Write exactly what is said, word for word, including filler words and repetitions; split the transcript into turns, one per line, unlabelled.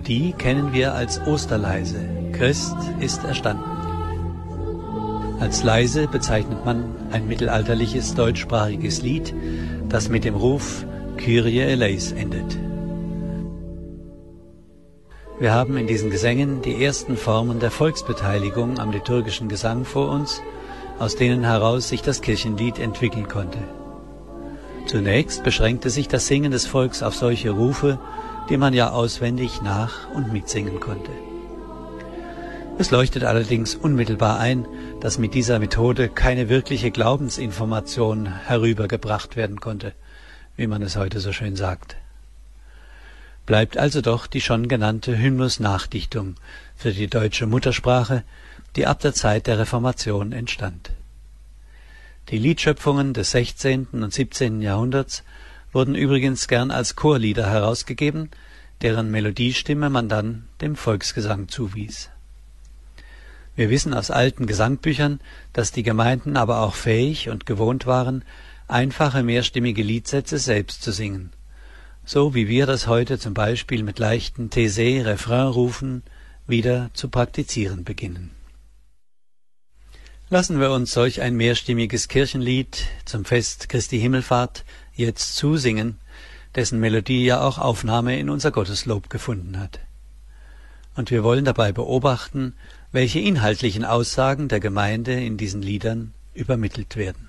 Melodie kennen wir als Osterleise. Christ ist erstanden. Als Leise bezeichnet man ein mittelalterliches deutschsprachiges Lied, das mit dem Ruf Kyrie eleison endet. Wir haben in diesen Gesängen die ersten Formen der Volksbeteiligung am liturgischen Gesang vor uns, aus denen heraus sich das Kirchenlied entwickeln konnte. Zunächst beschränkte sich das Singen des Volks auf solche Rufe, die man ja auswendig nach- und mitsingen konnte. Es leuchtet allerdings unmittelbar ein, dass mit dieser Methode keine wirkliche Glaubensinformation herübergebracht werden konnte, wie man es heute so schön sagt. Bleibt also doch die schon genannte Hymnus-Nachdichtung für die deutsche Muttersprache, die ab der Zeit der Reformation entstand. Die Liedschöpfungen des sechzehnten und siebzehnten Jahrhunderts wurden übrigens gern als Chorlieder herausgegeben, deren Melodiestimme man dann dem Volksgesang zuwies. Wir wissen aus alten Gesangbüchern, dass die Gemeinden aber auch fähig und gewohnt waren, einfache mehrstimmige Liedsätze selbst zu singen, so wie wir das heute zum Beispiel mit leichten Taizé-Refrainrufen wieder zu praktizieren beginnen. Lassen wir uns solch ein mehrstimmiges Kirchenlied zum Fest Christi Himmelfahrt jetzt zusingen, dessen Melodie ja auch Aufnahme in unser Gotteslob gefunden hat. Und wir wollen dabei beobachten, welche inhaltlichen Aussagen der Gemeinde in diesen Liedern übermittelt werden.